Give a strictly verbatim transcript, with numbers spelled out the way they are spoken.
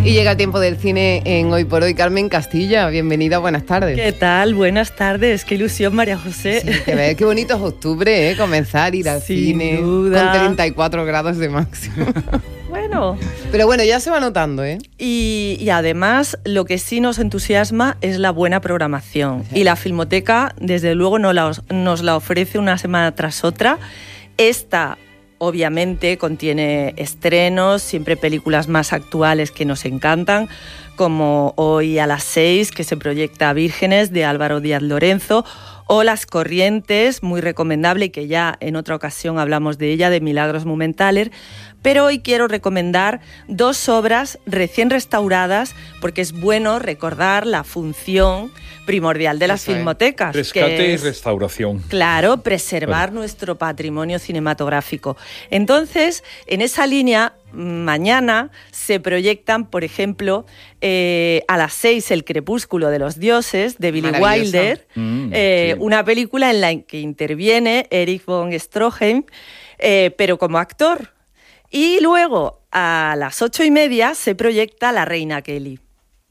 Y llega el tiempo del cine en Hoy por Hoy. Carmen Castilla, bienvenida, buenas tardes. ¿Qué tal? Buenas tardes, qué ilusión, María José. Sí, que ver, qué bonito es octubre, ¿eh? Comenzar a ir al Sin cine duda. con treinta y cuatro grados de máximo. Bueno. Pero bueno, ya se va notando, ¿eh? Y, y además, lo que sí nos entusiasma es la buena programación. Sí. Y la Filmoteca, desde luego, nos la, nos la ofrece una semana tras otra. Esta, obviamente, contiene estrenos, siempre películas más actuales que nos encantan, como hoy a las seis, que se proyecta Vírgenes, de Álvaro Díaz Lorenzo, o Las Corrientes, muy recomendable, y que ya en otra ocasión hablamos de ella, de Milagros Mumenthaler. Pero hoy quiero recomendar dos obras recién restauradas, porque es bueno recordar la función primordial de las Eso filmotecas. Es. Rescate que y es, restauración. Claro, preservar Bueno. nuestro patrimonio cinematográfico. Entonces, en esa línea, mañana se proyectan, por ejemplo, eh, a las seis, El crepúsculo de los dioses, de Billy Wilder, mm, eh, sí. una película en la que interviene Erich von Stroheim, eh, pero como actor. Y luego, a las ocho y media, se proyecta La reina Kelly.